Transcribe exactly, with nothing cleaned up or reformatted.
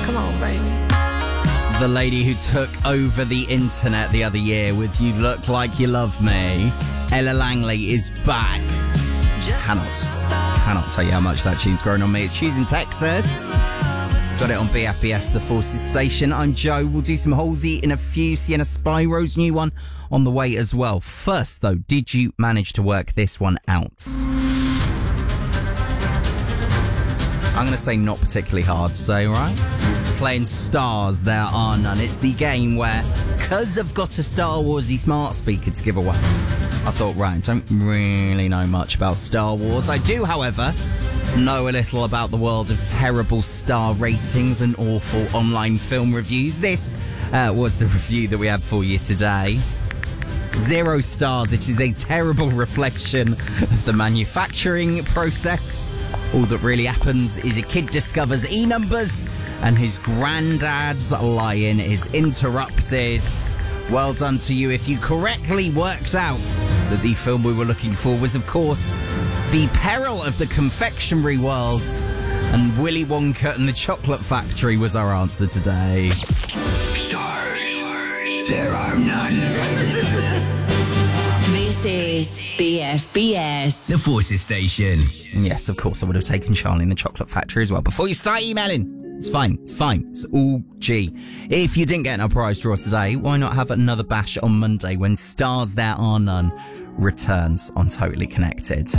Come on, baby. The lady who took over the internet the other year with You Look Like You Love Me, Ella Langley, is back. Cannot, cannot tell you how much that tune's grown on me. It's Choosing Texas. Got it on B F B S, the Forces station. I'm Joe. We'll do some Halsey in a few. Sienna Spyro's new one on the way as well. First, though, did you manage to work this one out? I'm going to say not particularly hard today, right? Playing Stars, There Are None. It's the game where, because I've got a Star Warsy smart speaker to give away, I thought, right, don't really know much about Star Wars. I do, however, know a little about the world of terrible star ratings and awful online film reviews. This uh, was the review that we had for you today. Zero stars. It is a terrible reflection of the manufacturing process. All that really happens is a kid discovers E-numbers and his granddad's lion is interrupted. Well done to you if you correctly worked out that the film we were looking for was, of course, The Peril of the Confectionery World, and Willy Wonka and the Chocolate Factory was our answer today. Stars, there are none. This is B F B S, the Forces station. And yes, of course, I would have taken Charlie and the Chocolate Factory as well. Before you start emailing, it's fine, it's fine, it's all G. If you didn't get in our prize draw today, why not have another bash on Monday when Stars There Are None returns on Totally Connected?